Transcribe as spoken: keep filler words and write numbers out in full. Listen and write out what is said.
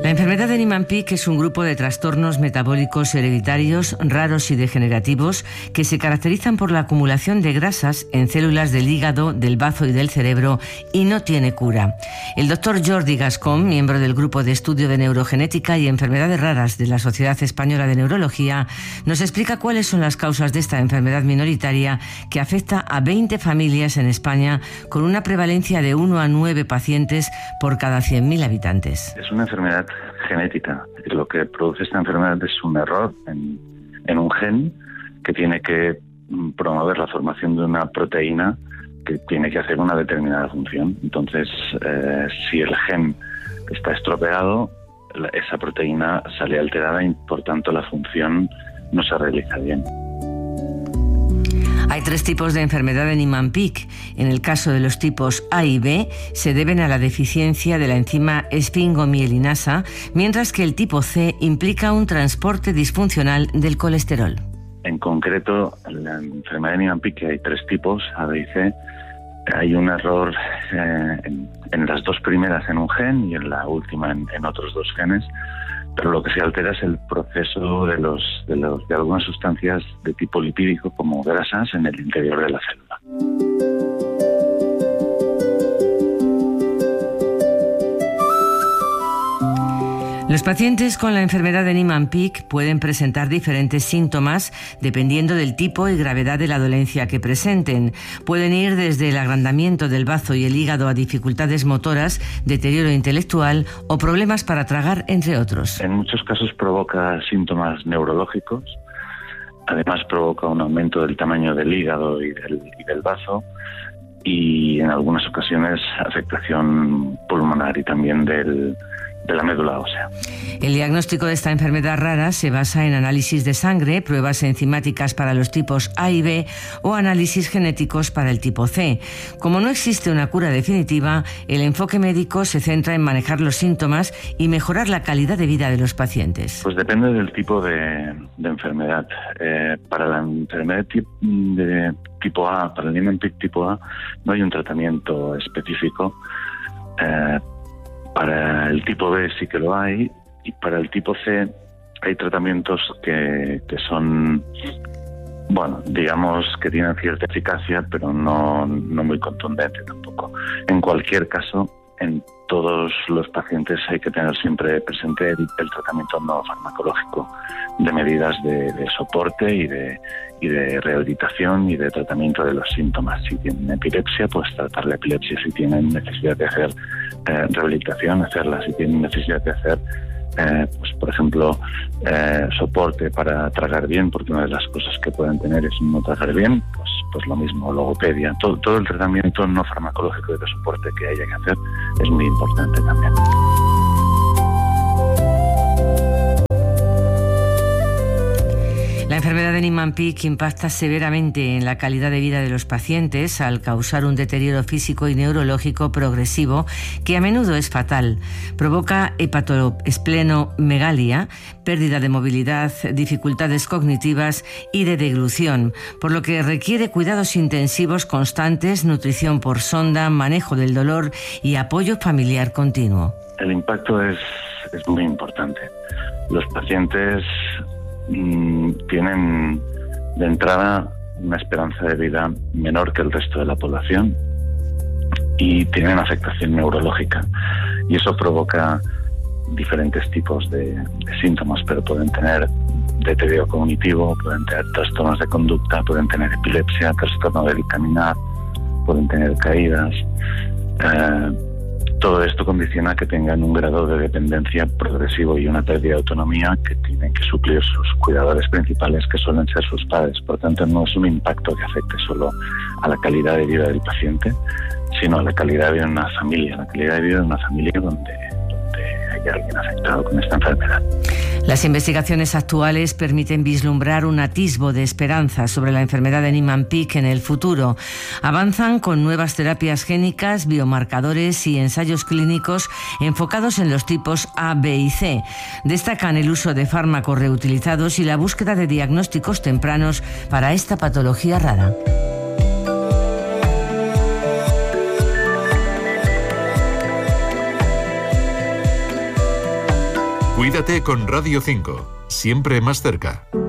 La enfermedad de Niemann-Pick es un grupo de trastornos metabólicos hereditarios raros y degenerativos que se caracterizan por la acumulación de grasas en células del hígado, del bazo y del cerebro y no tiene cura. El doctor Jordi Gascón, miembro del Grupo de Estudio de Neurogenética y Enfermedades Raras de la Sociedad Española de Neurología, nos explica cuáles son las causas de esta enfermedad minoritaria que afecta a veinte familias en España con una prevalencia de uno a nueve pacientes por cada cien mil habitantes. Es una enfermedad genética. Lo que produce esta enfermedad es un error en, en un gen que tiene que promover la formación de una proteína que tiene que hacer una determinada función. Entonces, eh, si el gen está estropeado, la, esa proteína sale alterada y, por tanto, la función no se realiza bien. Hay tres tipos de enfermedad de Niemann-Pick. En el caso de los tipos A y B, se deben a la deficiencia de la enzima esfingomielinasa, mientras que el tipo C implica un transporte disfuncional del colesterol. En concreto, en la enfermedad de Niemann-Pick, que hay tres tipos, A, B y C, hay un error eh, en, en las dos primeras en un gen y en la última en, en otros dos genes, pero lo que se altera es el proceso de los, de los de algunas sustancias de tipo lipídico como grasas en el interior de la célula. Los pacientes con la enfermedad de Niemann-Pick pueden presentar diferentes síntomas dependiendo del tipo y gravedad de la dolencia que presenten. Pueden ir desde el agrandamiento del bazo y el hígado a dificultades motoras, deterioro intelectual o problemas para tragar, entre otros. En muchos casos provoca síntomas neurológicos, además provoca un aumento del tamaño del hígado y del, y del bazo, y en algunas ocasiones afectación pulmonar y también del de la médula ósea. El diagnóstico de esta enfermedad rara se basa en análisis de sangre, pruebas enzimáticas para los tipos A y B o análisis genéticos para el tipo C. Como no existe una cura definitiva, el enfoque médico se centra en manejar los síntomas y mejorar la calidad de vida de los pacientes. Pues depende del tipo de, de enfermedad. Eh, para la enfermedad de tipo A, para el Niemann-Pick tipo A, no hay un tratamiento específico. Eh, Para el tipo B sí que lo hay, y para el tipo C hay tratamientos que, que son, bueno, digamos que tienen cierta eficacia, pero no, no muy contundente tampoco. En cualquier caso, en todos los pacientes hay que tener siempre presente el, el tratamiento no farmacológico, de medidas de, de soporte y de, y de rehabilitación y de tratamiento de los síntomas. Si tienen epilepsia, pues tratar la epilepsia. Si tienen necesidad de hacer eh, rehabilitación, hacerla. Si tienen necesidad de hacer, eh, pues por ejemplo, eh, soporte para tragar bien, porque una de las cosas que pueden tener es no tragar bien, pues, pues lo mismo, logopedia. Todo, todo el tratamiento no farmacológico y de soporte que haya que hacer es muy importante también. La enfermedad de Niemann-Pick impacta severamente en la calidad de vida de los pacientes al causar un deterioro físico y neurológico progresivo que a menudo es fatal. Provoca hepatoesplenomegalia, pérdida de movilidad, dificultades cognitivas y de deglución, por lo que requiere cuidados intensivos constantes, nutrición por sonda, manejo del dolor y apoyo familiar continuo. El impacto es, es muy importante. Los pacientes tienen de entrada una esperanza de vida menor que el resto de la población y tienen afectación neurológica, y eso provoca diferentes tipos de, de síntomas, pero pueden tener deterioro cognitivo, pueden tener trastornos de conducta, pueden tener epilepsia, trastorno de caminar, pueden tener caídas. Eh, Todo esto condiciona que tengan un grado de dependencia progresivo y una pérdida de autonomía que tienen que suplir sus cuidadores principales, que suelen ser sus padres. Por tanto, no es un impacto que afecte solo a la calidad de vida del paciente, sino a la calidad de vida de una familia, la calidad de vida de una familia donde, donde haya alguien afectado con esta enfermedad. Las investigaciones actuales permiten vislumbrar un atisbo de esperanza sobre la enfermedad de Niemann-Pick en el futuro. Avanzan con nuevas terapias génicas, biomarcadores y ensayos clínicos enfocados en los tipos A, B y C. Destacan el uso de fármacos reutilizados y la búsqueda de diagnósticos tempranos para esta patología rara. Cuídate con Radio cinco, siempre más cerca.